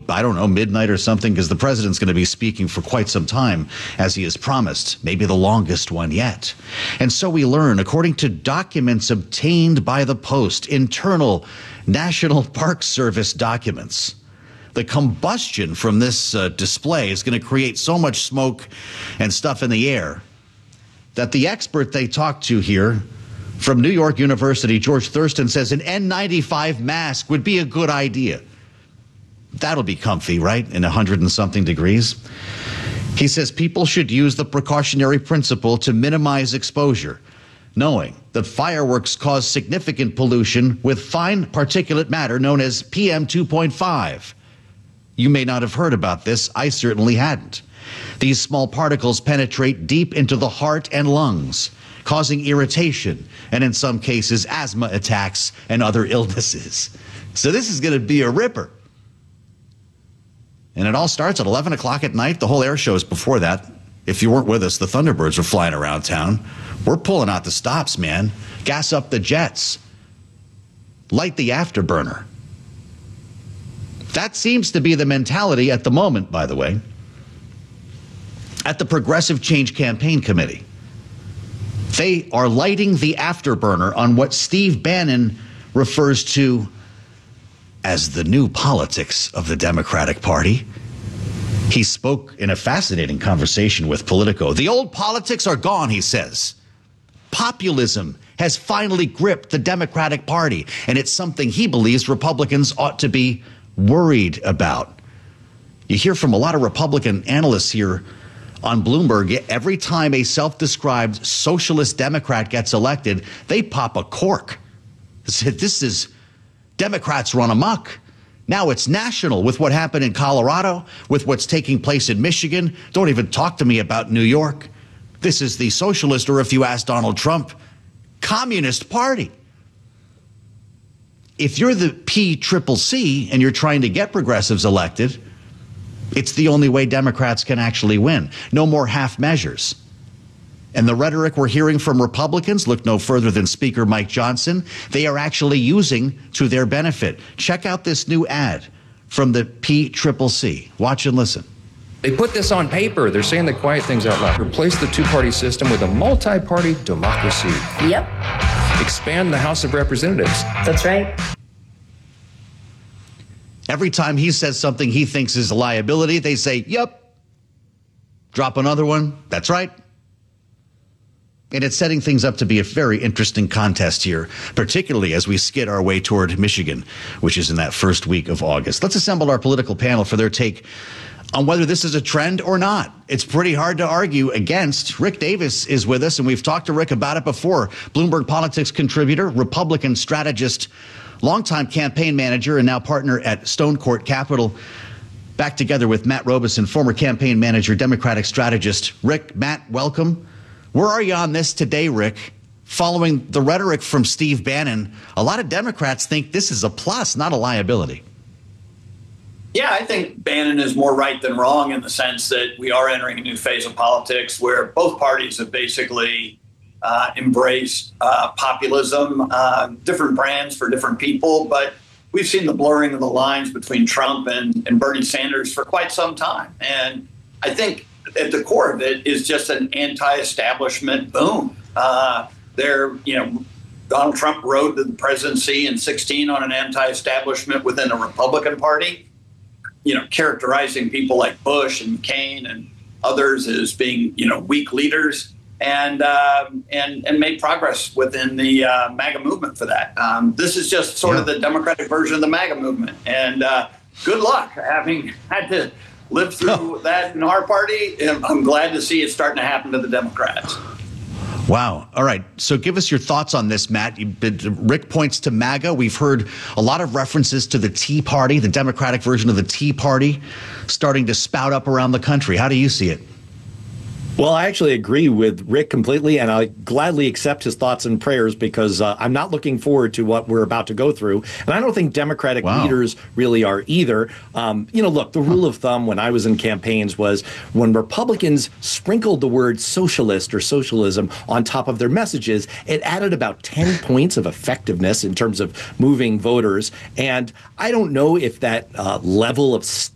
I don't know, midnight or something, because the president's going to be speaking for quite some time, as he has promised, maybe the longest one yet. And so we learn, according to documents obtained by the Post, internal National Park Service documents, the combustion from this display is going to create so much smoke and stuff in the air that the expert they talked to here from New York University, George Thurston, says an N95 mask would be a good idea. That'll be comfy, right? In 100 and something degrees. He says people should use the precautionary principle to minimize exposure, knowing that fireworks cause significant pollution with fine particulate matter known as PM 2.5. You may not have heard about this. I certainly hadn't. These small particles penetrate deep into the heart and lungs, causing irritation and, in some cases, asthma attacks and other illnesses. So this is going to be a ripper. And it all starts at 11 o'clock at night. The whole air show is before that. If you weren't with us, the Thunderbirds were flying around town. We're pulling out the stops, man. Gas up the jets. Light the afterburner. That seems to be the mentality at the moment, by the way, at the Progressive Change Campaign Committee. They are lighting the afterburner on what Steve Bannon refers to as the new politics of the Democratic Party. He spoke in a fascinating conversation with Politico. The old politics are gone, he says. Populism has finally gripped the Democratic Party, and it's something he believes Republicans ought to be worried about. You hear from a lot of Republican analysts here on Bloomberg. Every time a self-described socialist Democrat gets elected, they pop a cork. This is Democrats run amok. Now it's national with what happened in Colorado, with what's taking place in Michigan. Don't even talk to me about New York. This is the socialist, or if you ask Donald Trump, communist party. If you're the PCCC and you're trying to get progressives elected, it's the only way Democrats can actually win. No more half measures. And the rhetoric we're hearing from Republicans, look no further than Speaker Mike Johnson, they are actually using to their benefit. Check out this new ad from the PCCC. Watch and listen. They put this on paper. They're saying the quiet things out loud. Replace the two-party system with a multi-party democracy. Yep. Expand the House of Representatives. That's right. Every time he says something he thinks is a liability, they say, yep. Drop another one. That's right. And it's setting things up to be a very interesting contest here, particularly as we skid our way toward Michigan, which is in that first week of August. Let's assemble our political panel for their take on whether this is a trend or not. It's pretty hard to argue against. Rick Davis is with us, and we've talked to Rick about it before. Bloomberg Politics contributor, Republican strategist, longtime campaign manager, and now partner at Stone Court Capital. Back together with Matt Robison, former campaign manager, Democratic strategist. Rick, Matt, welcome. Where are you on this today, Rick? Following the rhetoric from Steve Bannon, a lot of Democrats think this is a plus, not a liability. Yeah, I think Bannon is more right than wrong in the sense that we are entering a new phase of politics where both parties have basically embraced populism, different brands for different people. But we've seen the blurring of the lines between Trump and Bernie Sanders for quite some time. And I think at the core of it is just an anti-establishment boom. Donald Trump rode to the presidency in 2016 on an anti-establishment within the Republican Party, characterizing people like Bush and McCain and others as being, weak leaders, and made progress within the MAGA movement for that. This is just sort of the Democratic version of the MAGA movement. And good luck having had to live through that in our party. I'm glad to see it starting to happen to the Democrats. Wow. All right. So give us your thoughts on this, Matt. Rick points to MAGA. We've heard a lot of references to the Tea Party, the Democratic version of the Tea Party, starting to spout up around the country. How do you see it? Well, I actually agree with Rick completely, and I gladly accept his thoughts and prayers because I'm not looking forward to what we're about to go through. And I don't think Democratic leaders really are either. Look, the rule of thumb when I was in campaigns was when Republicans sprinkled the word socialist or socialism on top of their messages, it added about 10 points of effectiveness in terms of moving voters. And I don't know if that level of